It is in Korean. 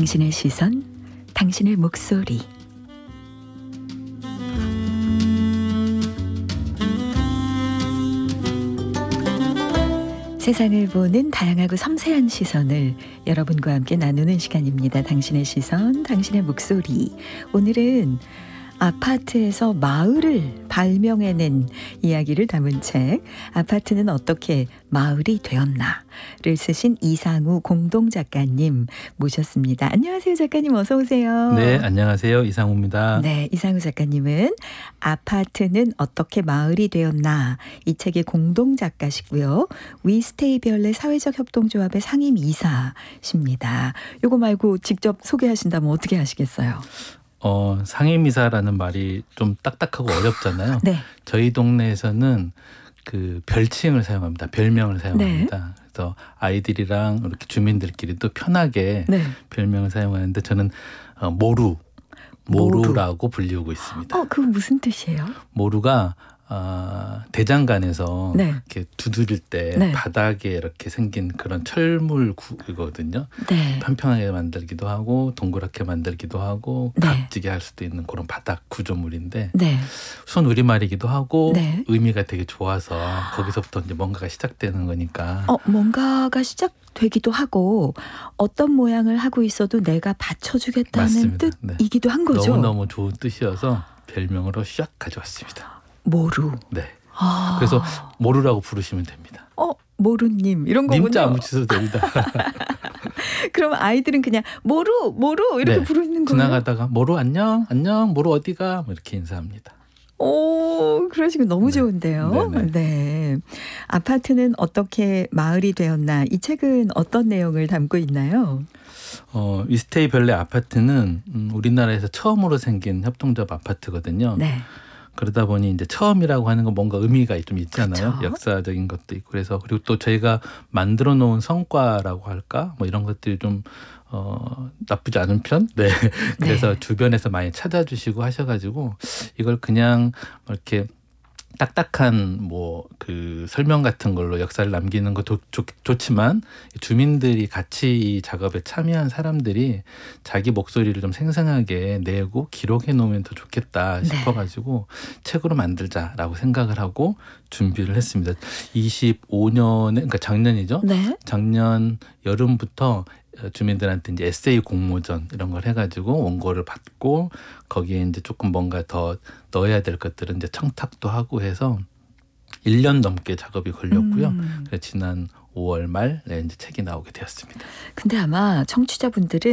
당신의 시선, 당신의 목소리. 세상을 보는 다양하고 섬세한 시선을 여러분과 함께 나누는 시간입니다. 당신의 시선, 당신의 목소리. 오늘은 아파트에서 마을을 발명해낸 이야기를 담은 책 아파트는 어떻게 마을이 되었나를 쓰신 이상우 공동작가님 모셨습니다. 안녕하세요, 작가님. 어서 오세요. 네, 안녕하세요. 이상우입니다. 네, 이상우 작가님은 아파트는 어떻게 마을이 되었나 이 책의 공동작가시고요. 위스테이별레 사회적 협동조합의 상임이사십니다. 요거 말고 직접 소개하신다면 어떻게 하시겠어요? 상임이사라는 말이 좀 딱딱하고 어렵잖아요. 네. 저희 동네에서는 그 별칭을 사용합니다. 별명을 사용합니다. 네. 그래서 아이들이랑 이렇게 주민들끼리도 편하게 네. 별명을 사용하는데 저는 모루라고 불리우고 있습니다. 그건 무슨 뜻이에요? 모루가 대장간에서 네. 이렇게 두드릴 때 네. 바닥에 이렇게 생긴 그런 철물이거든요. 네. 평평하게 만들기도 하고 동그랗게 만들기도 하고 네. 각지게 할 수도 있는 그런 바닥 구조물인데 네. 우선 우리말이기도 하고 네. 의미가 되게 좋아서 거기서부터 이제 뭔가가 시작되는 거니까. 뭔가가 시작되기도 하고 어떤 모양을 하고 있어도 내가 받쳐주겠다는 맞습니다. 뜻이기도 한 거죠. 너무너무 좋은 뜻이어서 별명으로 쫙 가져왔습니다. 모루. 네. 그래서 모루라고 부르시면 됩니다. 모루님 이런 거군요. 님자 안 붙여도 됩니다. 그럼 아이들은 그냥 모루 이렇게 네. 부르는 거예요? 지나가다가 모루 안녕 모루 어디가 뭐 이렇게 인사합니다. 그러시고 너무 좋은데요. 네네. 네. 아파트는 어떻게 마을이 되었나 이 책은 어떤 내용을 담고 있나요? 위스테이별레 아파트는 우리나라에서 처음으로 생긴 협동조합 아파트거든요. 네. 그러다 보니 이제 처음이라고 하는 건 뭔가 의미가 좀 있잖아요. 그렇죠. 역사적인 것도 있고 그래서 그리고 또 저희가 만들어 놓은 성과라고 할까 뭐 이런 것들이 좀 나쁘지 않은 편. 네. 그래서 네. 주변에서 많이 찾아주시고 하셔가지고 이걸 그냥 이렇게 딱딱한 뭐 그 설명 같은 걸로 역사를 남기는 것도 좋지만 주민들이 같이 이 작업에 참여한 사람들이 자기 목소리를 좀 생생하게 내고 기록해 놓으면 더 좋겠다 싶어가지고 책으로 만들자라고 생각을 하고 준비를 했습니다. 25년에 그러니까 작년이죠. 네. 작년 여름부터 주민들한테 이제 에세이 공모전 이런 걸 해가지고 원고를 받고 거기에 이제 조금 뭔가 더 넣어야 될 것들은 이제 청탁도 하고 해서 1년 넘게 작업이 걸렸고요. 그래서 지난 5월 말에 이제 책이 나오게 되었습니다. 근데 아마 청취자분들은